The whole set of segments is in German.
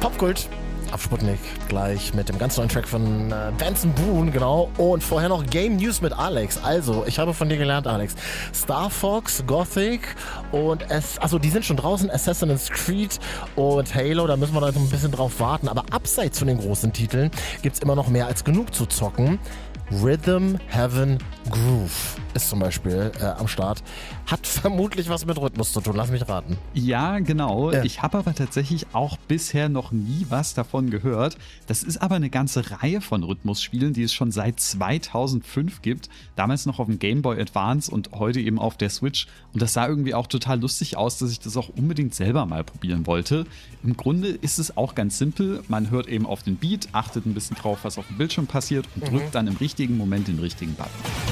Popkult auf Sputnik, gleich mit dem ganz neuen Track von Benson Boone, genau. Und vorher noch Game News mit Alex. Also, ich habe von dir gelernt, Alex. Star Fox, Gothic und die sind schon draußen, Assassin's Creed und Halo, da müssen wir noch ein bisschen drauf warten. Aber abseits von den großen Titeln gibt es immer noch mehr als genug zu zocken. Rhythm Heaven Groove ist zum Beispiel am Start. Hat vermutlich was mit Rhythmus zu tun, lass mich raten. Ja, genau. Ja. Ich habe aber tatsächlich auch bisher noch nie was davon gehört. Das ist aber eine ganze Reihe von Rhythmusspielen, die es schon seit 2005 gibt. Damals noch auf dem Game Boy Advance und heute eben auf der Switch. Und das sah irgendwie auch total lustig aus, dass ich das auch unbedingt selber mal probieren wollte. Im Grunde ist es auch ganz simpel. Man hört eben auf den Beat, achtet ein bisschen drauf, was auf dem Bildschirm passiert und drückt dann im richtigen Moment den richtigen Button.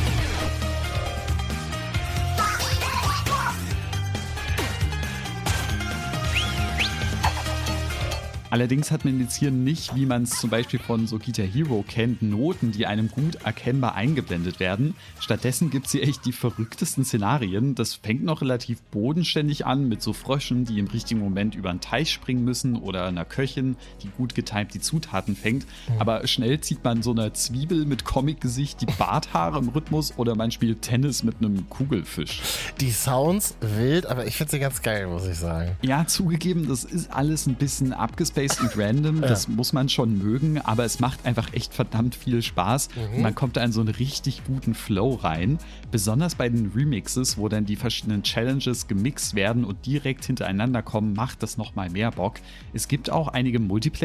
Allerdings hat man jetzt hier nicht, wie man es zum Beispiel von so Guitar Hero kennt, Noten, die einem gut erkennbar eingeblendet werden. Stattdessen gibt es hier echt die verrücktesten Szenarien. Das fängt noch relativ bodenständig an mit so Fröschen, die im richtigen Moment über einen Teich springen müssen oder einer Köchin, die gut getimt die Zutaten fängt. Aber schnell zieht man so einer Zwiebel mit Comic-Gesicht die Barthaare im Rhythmus oder man spielt Tennis mit einem Kugelfisch. Die Sounds wild, aber ich finde sie ganz geil, muss ich sagen. Ja, zugegeben, das ist alles ein bisschen abgespaced und random, das muss man schon mögen, aber es macht einfach echt verdammt viel Spaß. Man kommt da in so einen richtig guten Flow rein. Besonders bei den Remixes, wo dann die verschiedenen Challenges gemixt werden und direkt hintereinander kommen, macht das nochmal mehr Bock. Es gibt auch einige Multiplayer